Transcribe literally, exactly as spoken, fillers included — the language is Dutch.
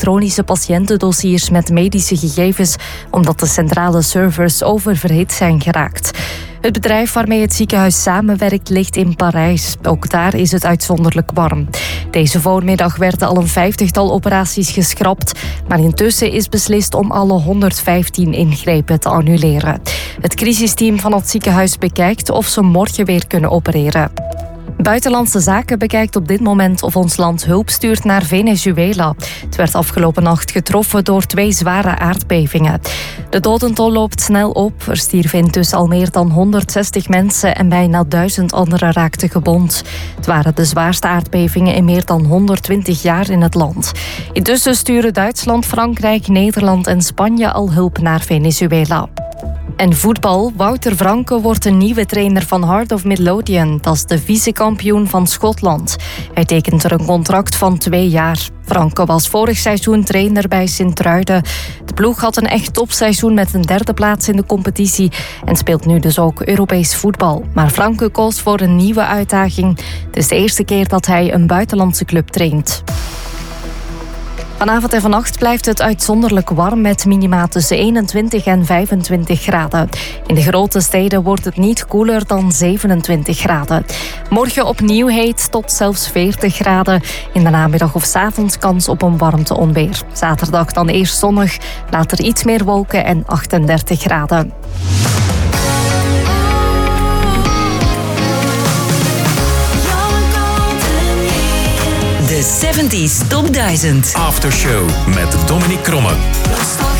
elektronische patiëntendossiers met medische gegevens, omdat de centrale servers oververhit zijn geraakt. Het bedrijf waarmee het ziekenhuis samenwerkt ligt in Parijs. Ook daar is het uitzonderlijk warm. Deze voormiddag werden al een vijftigtal operaties geschrapt, maar intussen is beslist om alle honderdvijftien ingrepen te annuleren. Het crisisteam van het ziekenhuis bekijkt of ze morgen weer kunnen opereren. Buitenlandse Zaken bekijkt op dit moment of ons land hulp stuurt naar Venezuela. Het werd afgelopen nacht getroffen door twee zware aardbevingen. De dodentol loopt snel op. Er stierven intussen al meer dan honderdzestig mensen en bijna duizend anderen raakten gewond. Het waren de zwaarste aardbevingen in meer dan honderdtwintig jaar in het land. Intussen sturen Duitsland, Frankrijk, Nederland en Spanje al hulp naar Venezuela. En voetbal. Wouter Franke wordt de nieuwe trainer van Heart of Midlothian. Dat is de vicekampioen van Schotland. Hij tekent er een contract van twee jaar. Franke was vorig seizoen trainer bij Sint-Truiden. De ploeg had een echt topseizoen met een derde plaats in de competitie en speelt nu dus ook Europees voetbal. Maar Franke koos voor een nieuwe uitdaging. Het is de eerste keer dat hij een buitenlandse club traint. Vanavond en vannacht blijft het uitzonderlijk warm met minima tussen eenentwintig en vijfentwintig graden. In de grote steden wordt het niet koeler dan zevenentwintig graden. Morgen opnieuw heet tot zelfs veertig graden. In de namiddag of 's avonds kans op een warmteonweer. Zaterdag dan eerst zonnig, later iets meer wolken en achtendertig graden. De zeventig Top duizend Aftershow met Dominique Kromme.